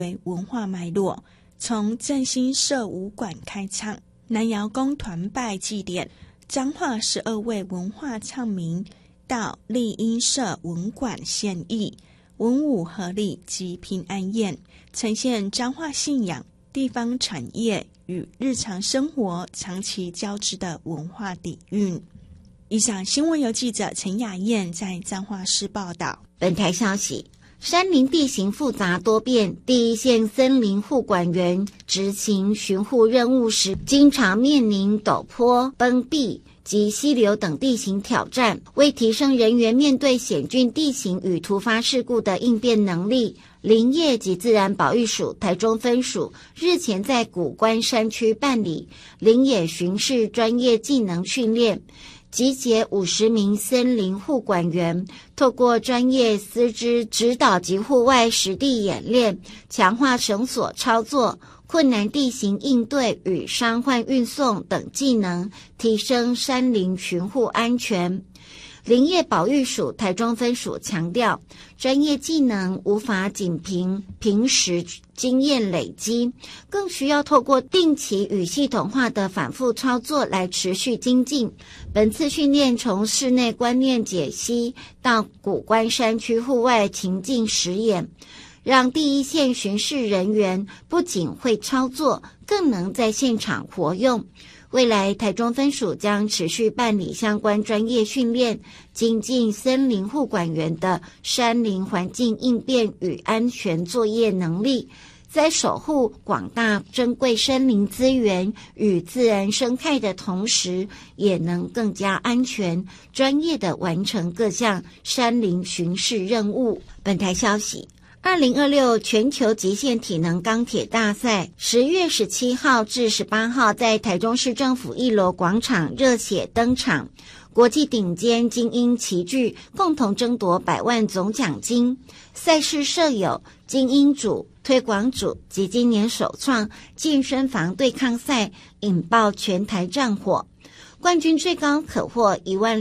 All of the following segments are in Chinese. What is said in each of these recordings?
为文化脉络，从振兴社武馆开唱，南瑶宫团拜祭典，彰化12位文化唱名，到丽音社文馆献艺，文武合力及平安宴，呈现彰化信仰、地方产业与日常生活长期交织的文化底蕴。以上新闻由记者陈雅燕在彰化市报道。 本台消息，山林地形复杂多变，第一线森林护管员执行巡护任务时，经常面临陡坡、崩壁及溪流等地形挑战。为提升人员面对险峻地形与突发事故的应变能力，林业及自然保育署台中分署日前在古关山区办理林野巡视专业技能训练，集结50名森林护管员，透过专业师资指导及户外实地演练，强化绳索操作、困难地形应对与伤患运送等技能，提升山林巡护安全。林业保育署台中分署强调，专业技能无法仅凭平时经验累积，更需要透过定期与系统化的反复操作来持续精进。本次训练从室内观念解析到古关山区户外情境实演，让第一线巡视人员不仅会操作，更能在现场活用。未来台中分署将持续办理相关专业训练，精进森林护管员的山林环境应变与安全作业能力，在守护广大珍贵森林资源与自然生态的同时，也能更加安全、专业地完成各项山林巡视任务。本台消息，2026全球极限体能钢铁大赛10月17号至18号在台中市政府1楼广场热血登场，国际顶尖精英齐聚，共同争夺100万总奖金。赛事设有精英组、推广组及今年首创健身房对抗赛，引爆全台战火。冠军最高可获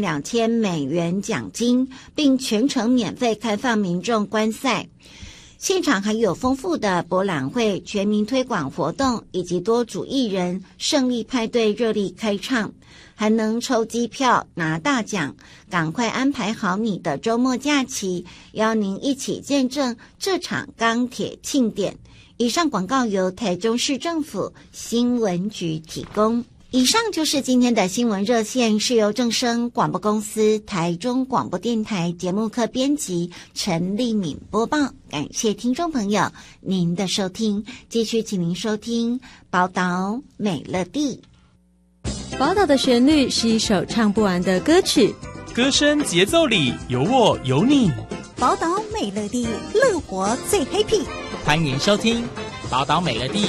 $12,000奖金，并全程免费开放民众观赛。现场还有丰富的博览会、全民推广活动以及多组艺人胜利派对热力开唱，还能抽机票拿大奖。赶快安排好你的周末假期，邀您一起见证这场钢铁庆典。以上广告由台中市政府新闻局提供。以上就是今天的新闻热线，是由正声广播公司台中广播电台节目课编辑陈丽敏播报，感谢听众朋友您的收听，继续请您收听宝岛美乐蒂。 宝岛的旋律是一首唱不完的歌曲， 歌声节奏里有我有你， 宝岛美乐蒂，乐活最 happy。 欢迎收听宝岛美乐蒂。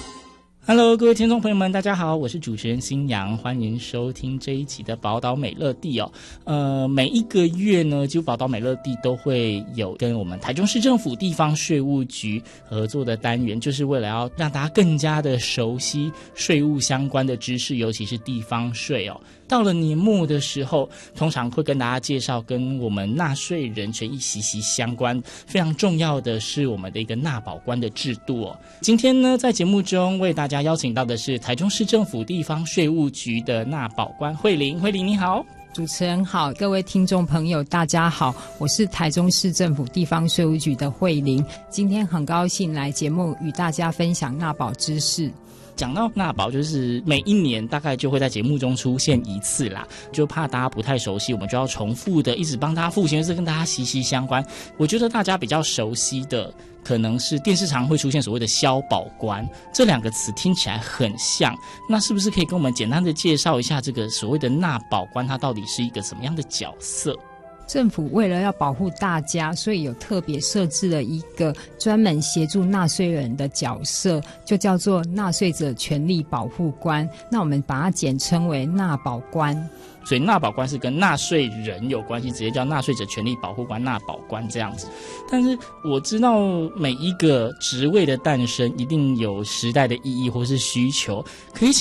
Hello， 各位听众朋友们，大家好，我是主持人新阳，欢迎收听这一集的宝岛美乐蒂哦。每一个月呢，就宝岛美乐蒂都会有跟我们台中市政府地方税务局合作的单元，就是为了要让大家更加的熟悉税务相关的知识，尤其是地方税哦。到了年末的时候，通常会跟大家介绍跟我们纳税人权益息息相关，非常重要的是我们的一个纳保官的制度哦。今天呢，在节目中为大家邀请到的是台中市政府地方税务局的纳保官慧玲。慧玲你好。 主持人好，各位听众朋友大家好，我是台中市政府地方税务局的慧玲，今天很高兴来节目与大家分享纳保知识。 讲到纳保，就是每一年大概就会在节目中出现一次啦，就怕大家不太熟悉，我们就要重复的一直帮大家复习，是跟大家息息相关。我觉得大家比较熟悉的可能是电视常会出现所谓的消保官，这两个词听起来很像，那是不是可以跟我们简单的介绍一下这个所谓的纳保官，它到底是一个什么样的角色？ 政府为了要保护大家，所以有特别设置了一个专门协助纳税人的角色，就叫做纳税者权利保护官，那我们把它简称为纳保官。 所以纳保官是跟纳税人有关系，直接叫纳税者权利保护官、纳保官这样子。但是我知道每一个职位的诞生一定有时代的意义或是需求，可以